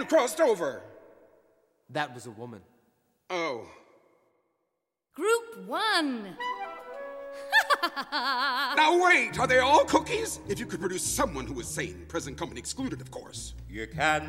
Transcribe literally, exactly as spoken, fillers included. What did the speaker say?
crossed over? That was a woman. Oh. Group one. Now wait, are they all cookies? If you could produce someone who is sane, present company excluded, of course. You can